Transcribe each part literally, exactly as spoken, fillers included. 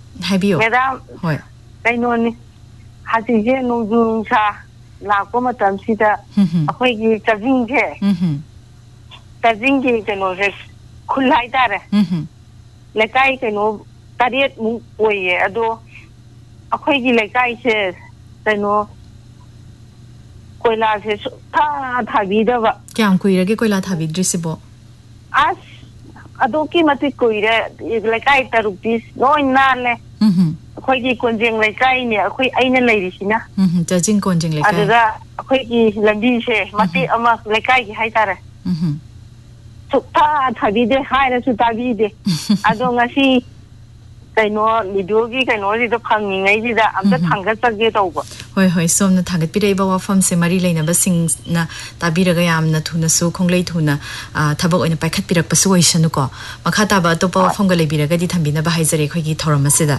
ꯍꯥꯏꯕꯤꯌꯣ ꯃꯦꯗꯥꯝ ꯍꯣꯏ ꯀꯩꯅꯣꯅꯤ ꯍꯧꯖꯤꯛꯁꯦ ꯅꯣꯡꯖꯨ ꯅꯨꯡꯁꯥ ꯂꯥꯛꯄ ꯃꯇꯝꯁꯤꯗ ꯑꯩꯈꯣꯏꯒꯤ ꯆꯥꯗꯤꯡꯁꯦ ꯆꯥꯗꯤꯡꯒꯤ ꯀꯩꯅꯣꯁꯦ ꯈꯨꯜ ꯍꯥꯏꯇꯥꯔꯦ ꯂꯩꯀꯥꯏ ꯀꯩꯅꯣ ꯇꯔꯦꯠꯃꯨꯛ ꯑꯣꯏꯌꯦ ꯑꯗꯣ ꯑꯩꯈꯣꯏꯒꯤ ꯂꯩꯀꯥꯏꯁꯦ ꯀꯩꯅꯣ ꯀꯣꯏꯂꯥꯁꯦ ꯁꯨꯡꯊꯥ ꯊꯥꯕꯤꯗꯕ ꯀꯌꯥꯝ ꯀꯨꯏꯔꯒꯦ ꯀꯣꯏꯂꯥ ꯊꯥꯕꯤꯗ꯭ꯔꯤꯁꯤꯕꯣ ꯑꯁ ꯑꯗꯨꯛꯀꯤ ꯃꯇꯤꯛ ꯀꯨꯏꯔꯦ ꯂꯩꯀꯥꯏ ꯇꯔꯨꯛꯇꯤ ꯂꯣꯏ ꯅꯥꯜꯂꯦ ꯑꯩꯈꯣꯏꯒꯤ ꯀꯣꯟꯖꯦꯡ ꯂꯩꯀꯥꯏꯅꯦ ꯑꯩꯈꯣꯏ ꯑꯩꯅ ꯂꯩꯔꯤꯁꯤꯅ ꯆꯥꯗꯤꯡ ꯀꯣꯟꯖꯦꯡ ꯂꯩꯀꯥꯏ ꯑꯗꯨꯗ ꯑꯩꯈꯣꯏꯒꯤ ꯂꯝꯕꯤꯁꯦ ꯃꯇꯦꯛ ꯑꯃ ꯂꯩꯀꯥꯏꯒꯤ ꯍꯥꯏꯇꯥꯔꯦ ꯁꯨꯛꯊꯥ ꯊꯥꯕꯤꯗꯦ ꯍꯥꯏꯔꯁꯨ ꯇꯥꯕꯤꯗꯦ ꯑꯗꯣ ꯉꯁꯤ ꯀꯩꯅꯣ ꯂꯤꯗꯤꯑꯣꯒꯤ ꯀꯩꯅꯣꯁꯤꯗ ꯐꯪꯉꯤꯉꯩꯁꯤꯗ ꯑꯝꯇ ꯊꯥꯡꯒꯠꯆꯒꯦ ꯇꯧꯕ ꯍꯣꯏ ꯍꯣꯏ ꯁꯣꯝꯅ ꯊꯥꯡꯒꯠꯄꯤꯔꯛꯏꯕ ꯋꯥꯐꯝꯁꯦ ꯃꯔꯤ ꯂꯩꯅꯕꯁꯤꯡꯅ ꯇꯥꯕꯤꯔꯒ ꯌꯥꯝꯅ ꯊꯨꯅꯁꯨ ꯈꯣꯡꯂꯩ ꯊꯨꯅ ꯊꯕꯛ ꯑꯣꯏꯅ ꯄꯥꯏꯈꯠꯄꯤꯔꯛꯄꯁꯨ ꯑꯣꯏꯁꯅꯨꯀꯣ ꯃꯈꯥ ꯇꯥꯕ ꯑꯇꯣꯞꯄ ꯋꯥꯐꯝꯒ ꯂꯩꯕꯤꯔꯒꯗꯤ ꯊꯝꯕꯤꯅꯕ ꯍꯥꯏꯖꯔꯤ ꯑꯩꯈꯣꯏꯒꯤ ꯊꯧꯔꯝ ꯑꯁꯤꯗ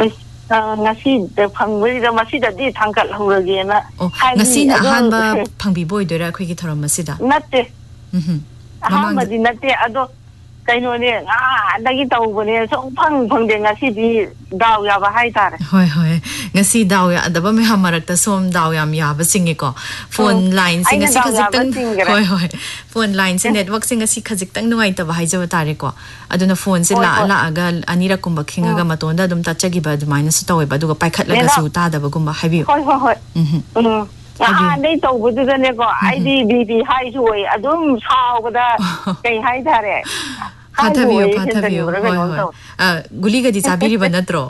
ꯉꯁꯤꯗ ꯐꯪꯕꯁꯤꯗ ꯃꯁꯤꯗꯗꯤ ꯊꯥꯡꯒꯠꯍꯧꯔꯒꯦꯅ ꯑꯣ ꯉꯁꯤꯅ ꯑꯍꯥꯟꯕ ꯐꯪꯕꯤꯕ ꯑꯣꯏꯗꯣꯏꯔꯥ ꯑꯩꯈꯣꯏꯒꯤ ꯊꯧꯔꯝ ꯑꯁꯤꯗ ꯅꯠꯇꯦ ꯑꯍꯥꯟꯕꯗꯤ ꯅꯠꯇꯦ ꯑꯗꯣ ꯀꯩꯅꯣꯅꯦ ꯉꯥꯗꯒꯤ ꯇꯧꯕꯅꯦ ꯁꯨꯝ ꯐꯪ ꯐꯪꯗꯦ ꯉꯁꯤꯗꯤ ꯗꯥꯎ ꯌꯥꯕ ꯍꯥꯏꯇꯥꯔꯦ ꯍꯣꯏ ꯍꯣꯏ ꯉꯁꯤ ꯗꯥꯎ ꯌꯥꯗꯕ ꯃꯌꯥꯝ ꯃꯔꯛꯇ ꯁꯣꯝ ꯗꯥꯎ ꯌꯥꯝ ꯌꯥꯕ ꯆꯤꯡꯉꯦꯀꯣ ꯐꯣꯟ ꯂꯥꯏꯟꯁꯦ ꯉꯁꯤ ꯈꯖꯤꯛꯇꯪ ꯍꯣꯏ ꯍꯣꯏ ꯐꯣꯟ ꯂꯥꯏꯟꯁꯦ ꯅꯦꯠꯋꯥꯛꯁꯦ ꯉꯁꯤ ꯈꯖꯤꯛꯇꯪ ꯅꯨꯡꯉꯥꯏꯇꯕ ꯍꯥꯏꯖꯕ ꯇꯥꯔꯦꯀꯣ ꯑꯗꯨꯅ ꯐꯣꯟꯁꯦ ꯂꯥꯛꯑ ꯂꯥꯛꯑꯒ ꯑꯅꯤꯔꯛꯀꯨꯝꯕ ꯈꯤꯡꯉꯒ ꯃꯇꯣꯟꯗ ꯑꯗꯨꯝ ꯇꯠꯆꯈꯤꯕ ꯑꯗꯨꯃꯥꯏꯅꯁꯨ ꯇꯧꯋꯦꯕ ꯑꯗꯨꯒ ꯄꯥꯏꯈꯠꯂꯒꯁꯨ ꯇꯥꯗꯕꯒꯨꯝꯕ ꯍꯥꯏꯕꯤꯌꯨ ꯍꯣꯏ ꯍꯣꯏ ꯍꯣꯏ ꯎꯝ ꯉꯍꯥꯟꯗꯩ ꯇꯧꯕꯗꯨꯗꯅꯦꯀꯣ ꯑꯩꯗꯤ ꯕꯤ ꯄꯤ ꯍꯥꯏꯁꯨ ꯑꯣꯏ ꯑꯗꯨꯝ ꯁꯥꯎꯕꯗ ꯀꯩ ꯍꯥꯏꯇꯥꯔꯦ ꯐꯥꯊꯕꯤꯌꯣ ꯐꯥꯊꯕꯤꯌꯣ ꯍꯣꯏ ꯍꯣꯏ ꯒꯨꯂꯤꯒꯗꯤ ꯆꯥꯕꯤꯔꯤꯕ ꯅꯠꯇ꯭ꯔꯣ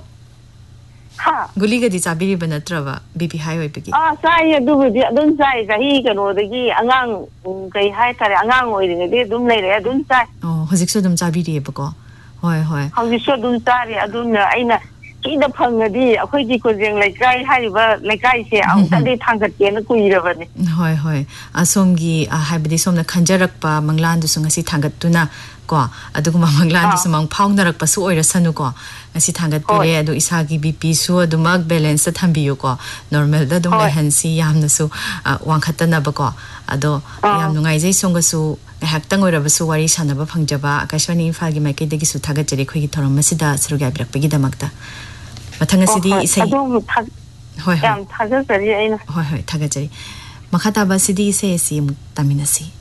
ꯒꯨꯂꯤꯒꯗꯤ ꯆꯥꯕꯤꯔꯤꯕ ꯅꯠꯇ꯭ꯔꯕ ꯕꯤ ꯄꯤ ꯍꯥꯏ ꯑꯣꯏꯕꯒꯤ ꯑꯥ ꯆꯥꯏ ꯑꯗꯨꯕꯨꯗꯤ ꯑꯗꯨꯝ ꯆꯥꯏ ꯆꯍꯤ ꯀꯩꯅꯣꯗꯒꯤ ꯑꯉꯥꯡ ꯀꯩ ꯍꯥꯏꯇꯥꯔꯦ ꯑꯉꯥꯡ ꯑꯣꯏꯔꯤꯉꯩꯗꯒꯤ ꯑꯗꯨꯝ ꯂꯩꯔꯦ ꯑꯗꯨꯝ ꯆꯥꯏ ꯑꯣ ꯍꯧꯖꯤꯛꯁꯨ ꯑꯗꯨꯝ ꯆꯥꯕꯤꯔꯤꯑꯕꯀꯣ ꯍꯣꯏ ꯍꯣꯏ ꯍꯧꯖꯤꯛꯁꯨ ꯑꯗꯨꯝ ꯆꯥꯔꯤ ꯑꯗꯨꯅ ꯑꯩꯅ ꯁꯤꯗ ꯐꯪꯉꯗꯤ ꯑꯩꯈꯣꯏꯒꯤ ꯀꯣꯟꯖꯦꯡ ꯂꯩꯀꯥꯏ ꯍꯥꯏꯔꯤꯕ ꯂꯩꯀꯥꯏꯁꯦ ꯑꯃꯨꯛꯇꯗꯤ ꯊꯥꯡꯒꯠꯀꯦꯅ ꯀꯨꯏꯔꯕꯅꯤ ꯍꯣꯏ ꯍꯣꯏ ꯁꯣꯝꯒꯤ ꯍꯥꯏꯕꯗꯤ ꯁꯣꯝꯅ ꯈꯟꯖꯔꯛꯄ ꯃꯪꯂꯥꯟꯗꯨꯁꯨ ꯉꯁꯤ ꯊꯥꯡꯒꯠꯇꯨꯅ ꯀꯣ ꯑꯗꯨꯒꯨꯝꯕ ꯃꯪꯂꯥꯟꯗꯨꯁꯨ ꯃꯪ ꯐꯥꯎꯅꯔꯛꯄꯁꯨ ꯑꯣꯏꯔꯁꯅꯨꯀꯣ ꯉꯁꯤ ꯊꯥꯡꯒꯠꯄꯤꯔꯦ ꯑꯗꯨ ꯏꯁꯥꯒꯤ ꯕꯤ ꯄꯤꯁꯨ ꯑꯗꯨꯃꯛ ꯕꯦꯂꯦꯟꯁꯇ ꯊꯝꯕꯤꯌꯨꯀꯣ ꯅꯣꯔꯃꯦꯜꯗ ꯑꯗꯨꯝ ꯂꯩꯍꯟꯁꯤ ꯌꯥꯝꯅꯁꯨ ꯋꯥꯡꯈꯠꯇꯅꯕꯀꯣ ꯑꯗꯣ ꯌꯥꯝ ꯅꯨꯡꯉꯥꯏꯖꯩ ꯁꯣꯝꯒꯁꯨ ꯉꯥꯏꯍꯥꯛꯇꯪ ꯑꯣꯏꯔꯕꯁꯨ ꯋꯥꯔꯤ ꯁꯥꯟꯅꯕ ꯐꯪꯖꯕ ꯑꯀꯥꯁꯋꯥꯅꯤ ꯏꯝꯐꯥꯜꯒꯤ ꯃꯥꯏꯀꯩꯗꯒꯤꯁꯨ ꯊꯥꯒꯠꯆꯔꯤ ꯑꯩꯈꯣꯏꯒꯤ ꯊꯧꯔꯝ ꯑꯁꯤꯗ ꯁꯔꯨꯛ ꯌꯥꯕꯤꯔꯛꯄꯒꯤꯗꯃꯛꯇ ꯃꯊꯪ ꯑꯁꯤꯗꯤ ꯏꯁꯩ ꯍꯣꯏ ꯍꯣꯏ ꯌꯥꯝ ꯊꯥꯒꯠꯆꯔꯤ ꯑꯩꯅ ꯍꯣꯏ ꯍꯣꯏ ꯊꯥꯒꯠꯆꯔꯤ ꯃꯈꯥ ꯇꯥꯕ ꯑꯁꯤꯗꯤ ꯏꯁꯩ ꯑꯁꯤ ꯑꯃꯨꯛ ꯇꯥꯃꯤꯟꯅꯁꯤ